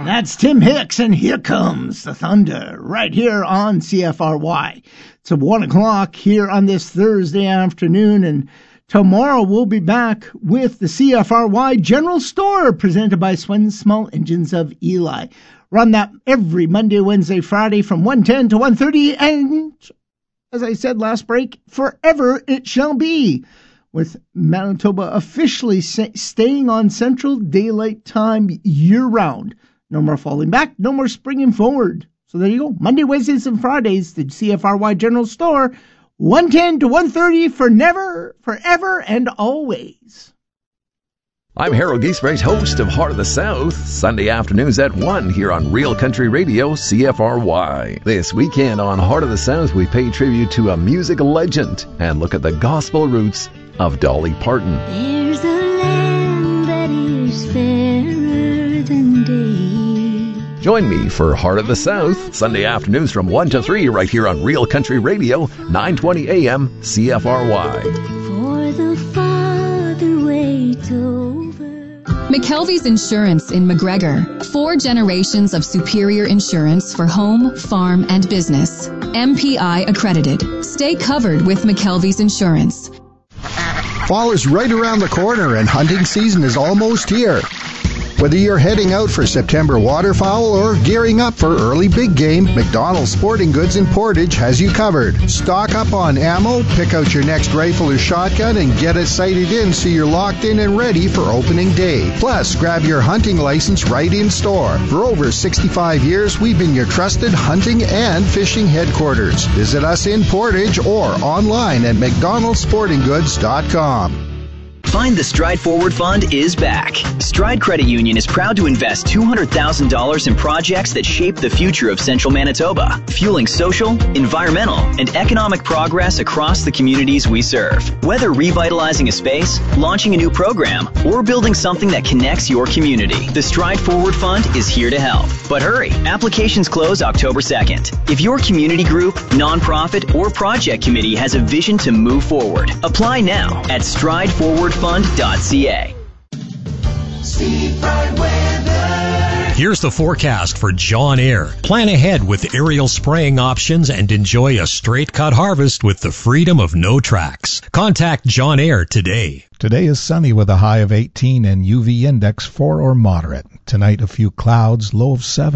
That's Tim Hicks, and Here Comes the Thunder, right here on CFRY. It's 1 o'clock here on this Thursday afternoon, and tomorrow we'll be back with the CFRY General Store, presented by Swen Small Engines of Eli. Run that every Monday, Wednesday, Friday from 1:10 to 1:30, and as I said last break, forever it shall be, with Manitoba officially staying on Central Daylight Time year-round. No more falling back, no more springing forward. So there you go. Monday, Wednesdays, and Fridays, the CFRY General Store, 1:10 to 1:30 for never, forever, and always. I'm Harold Giesbrecht, host of Heart of the South, Sunday afternoons at 1 here on Real Country Radio, CFRY. This weekend on Heart of the South, we pay tribute to a music legend and look at the gospel roots of Dolly Parton. There's a land that is fairer than day. Join me for Heart of the South, Sunday afternoons from 1 to 3 right here on Real Country Radio, 920 AM, CFRY. For the Father waits over. McKelvey's Insurance in McGregor. 4 generations of superior insurance for home, farm, and business. MPI accredited. Stay covered with McKelvey's Insurance. Fall is right around the corner and hunting season is almost here. Whether you're heading out for September waterfowl or gearing up for early big game, McDonald's Sporting Goods in Portage has you covered. Stock up on ammo, pick out your next rifle or shotgun, and get it sighted in so you're locked in and ready for opening day. Plus, grab your hunting license right in store. For over 65 years, we've been your trusted hunting and fishing headquarters. Visit us in Portage or online at mcdonaldsportinggoods.com. Find the Stride Forward Fund is back. Stride Credit Union is proud to invest $200,000 in projects that shape the future of Central Manitoba, fueling social, environmental, and economic progress across the communities we serve. Whether revitalizing a space, launching a new program, or building something that connects your community, the Stride Forward Fund is here to help. But hurry, applications close October 2nd. If your community group, nonprofit, or project committee has a vision to move forward, apply now at strideforwardfund.ca. Here's the forecast for John Eyre. Plan ahead with aerial spraying options and enjoy a straight cut harvest with the freedom of no tracks. Contact John Eyre today. Today is sunny with a high of 18 and UV index 4 or moderate. Tonight a few clouds, low of 7.